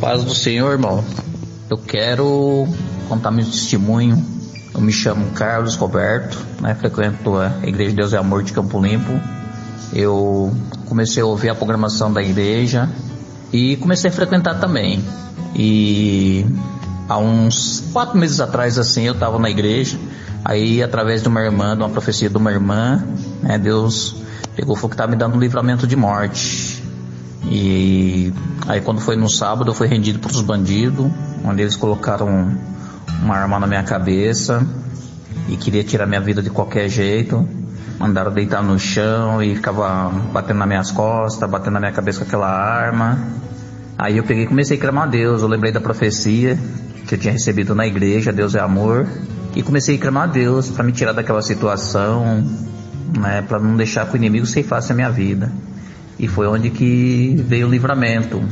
Paz do Senhor, irmão. Eu quero contar meu testemunho. Eu me chamo Carlos Roberto, frequento a Igreja de Deus e Amor de Campo Limpo. Eu comecei a ouvir a programação da igreja e comecei a frequentar também. E há uns 4 meses atrás, assim, eu estava na igreja. Aí, através de uma irmã, de uma profecia de uma irmã, Deus pegou, falou que estava me dando um livramento de morte. E aí, quando foi no sábado, eu fui rendido para os bandidos, onde eles colocaram uma arma na minha cabeça e queria tirar minha vida de qualquer jeito. Mandaram deitar no chão e ficava batendo nas minhas costas, batendo na minha cabeça com aquela arma. Aí eu peguei e comecei a clamar a Deus. Eu lembrei da profecia que eu tinha recebido na igreja, Deus é amor, e comecei a clamar a Deus para me tirar daquela situação, para não deixar que o inimigo ceifasse a minha vida. E foi onde que veio o livramento,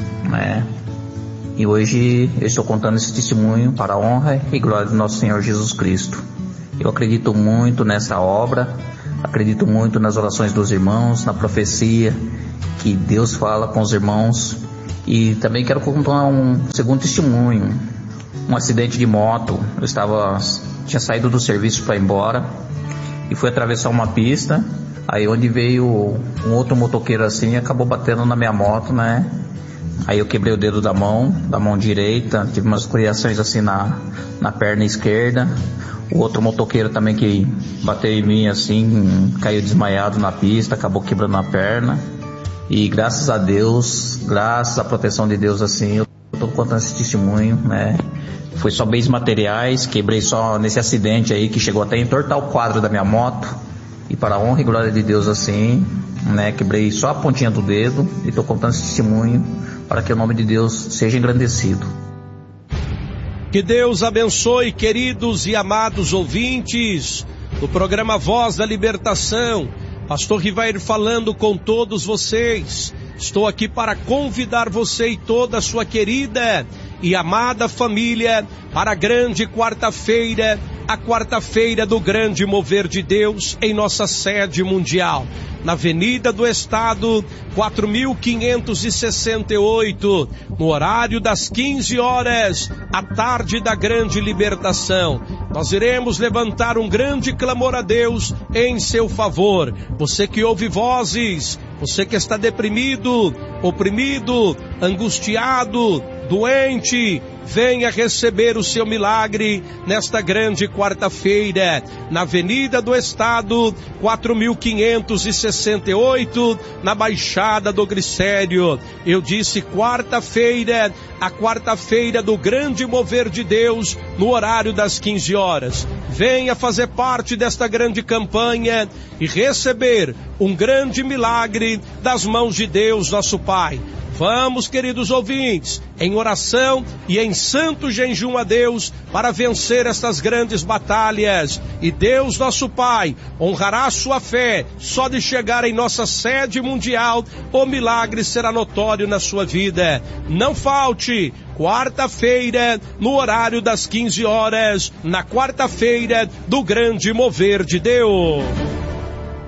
E hoje eu estou contando esse testemunho para a honra e glória do nosso Senhor Jesus Cristo. Eu acredito muito nessa obra, acredito muito nas orações dos irmãos, na profecia que Deus fala com os irmãos. E também quero contar um segundo testemunho, um acidente de moto. Eu tinha saído do serviço para ir embora e fui atravessar uma pista, aí onde veio um outro motoqueiro assim e acabou batendo na minha moto, Aí eu quebrei o dedo da mão direita, tive umas escoriações assim na perna esquerda. O outro motoqueiro também que bateu em mim assim, caiu desmaiado na pista, acabou quebrando a perna. E graças a Deus, graças à proteção de Deus assim, eu tô contando esse testemunho, Foi só bens materiais, quebrei só nesse acidente aí que chegou até a entortar o quadro da minha moto. E para a honra e glória de Deus assim, quebrei só a pontinha do dedo e tô contando esse testemunho para que o nome de Deus seja engrandecido. Que Deus abençoe, queridos e amados ouvintes do programa Voz da Libertação. Pastor Rivair falando com todos vocês. Estou aqui para convidar você e toda a sua querida e amada família para a grande quarta-feira, a quarta-feira do grande mover de Deus em nossa sede mundial, na Avenida do Estado, 4568, no horário das 15 horas, à tarde da grande libertação. Nós iremos levantar um grande clamor a Deus em seu favor. Você que ouve vozes, você que está deprimido, oprimido, angustiado, doente, venha receber o seu milagre nesta grande quarta-feira, na Avenida do Estado, 4568, na Baixada do Glicério. Eu disse quarta-feira, a quarta-feira do grande mover de Deus, no horário das 15 horas. Venha fazer parte desta grande campanha e receber um grande milagre das mãos de Deus, nosso Pai. Vamos, queridos ouvintes, em oração e em santo jejum a Deus para vencer estas grandes batalhas. E Deus, nosso Pai, honrará a sua fé. Só de chegar em nossa sede mundial, o milagre será notório na sua vida. Não falte, quarta-feira, no horário das 15 horas, na quarta-feira do grande mover de Deus.